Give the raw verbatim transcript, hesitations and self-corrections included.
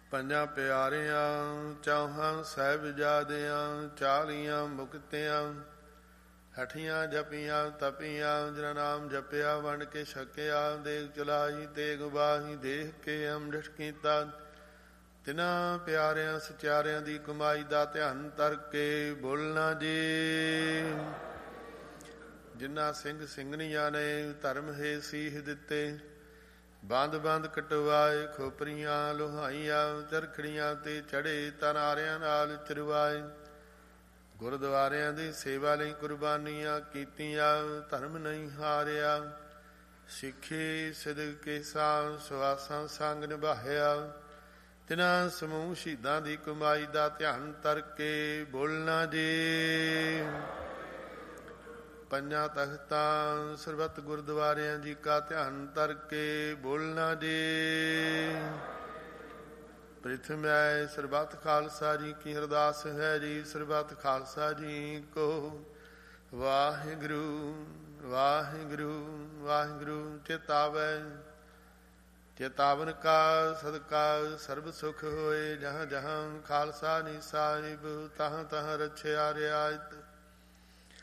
ਪੰਜਾਂ ਪਿਆਰਿਆਂ ਚੌਹਾਂ ਸਾਹਿਬਜ਼ਾਦਿਆਂ ਚਾਲੀਆਂ ਮੁਕਤਿਆਂ ਹਠੀਆਂ ਜਪੀਆਂ ਤਪੀਆਂ ਜਿਨ੍ਹਾਂ ਨਾਮ ਜਪਿਆ ਵੰਡ ਕੇ ਛਕਿਆ ਦੇਗ ਚਲਾਈ ਤੇਗ ਬਾਹੀ ਦੇਖ ਕੇ ਅੰਮ੍ਰਿਤ ਕੀਤਾ ਤਿਨਾਂ ਪਿਆਰਿਆਂ ਸਚਿਆਰਿਆਂ ਦੀ ਕਮਾਈ ਦਾ ਧਿਆਨ ਧਰ ਕੇ ਬੋਲਣਾ ਜੀ। ਜਿਨ੍ਹਾਂ ਸਿੰਘ ਸਿੰਘਣੀਆਂ ਨੇ ਧਰਮ ਹੈ ਸੀਹ ਦਿੱਤੇ ਬੰਦ ਬੰਦ ਕਟਵਾਏ ਖੋਪਰੀਆਂ ਲੋਹਾਈਆਂ ਚਰਖੜੀਆਂ ਤੇ ਚੜੇ ਤਨਾਰਿਆਂ ਨਾਲ ਚਰਵਾਏ ਗੁਰਦੁਆਰਿਆਂ ਦੀ ਸੇਵਾ ਲਈ ਕੁਰਬਾਨੀਆਂ ਕੀਤੀਆਂ ਧਰਮ ਨਹੀਂ ਹਾਰਿਆ ਸਿੱਖੀ ਸਿਦਕ ਕੇ ਸਾਂ ਸੁਆਸਾਂ ਸੰਗ ਨਿਭਾਇਆ ਤਿਨਾਂ ਸਮੂਹ ਸ਼ਹੀਦਾਂ ਦੀ ਕਮਾਈ ਦਾ ਧਿਆਨ ਧਰ ਕੇ ਬੋਲਣਾ ਜੀ। ਪੰਜਾਂ ਤਖਤਾਂ ਸਰਬੱਤ ਗੁਰਦੁਆਰਿਆਂ ਜੀ ਕਾ ਧਿਆਨ ਧਰ ਕੇ ਬੋਲਣਾ ਜੀ। ਪ੍ਰਿਥਮੈ ਸਰਬੱਤ ਖਾਲਸਾ ਜੀ ਕੀ ਅਰਦਾਸ ਹੈ ਜੀ ਸਰਬੱਤ ਖਾਲਸਾ ਜੀ ਕੋ ਵਾਹਿਗੁਰੂ ਵਾਹਿਗੁਰੂ ਵਾਹਿਗੁਰੂ ਚੇਤਾਵੈ ਚੇਤਾਵਨ ਕਾ ਸਦਕਾ ਸਰਬ ਸੁਖ ਹੋਏ ਜਹਾਂ ਜਹਾਂ ਖਾਲਸਾ ਨੀ ਸਾਹਿਬ ਤਹਾਂ ਤਹਾਂ ਰਛਿਆ ਰਿਆਇਤ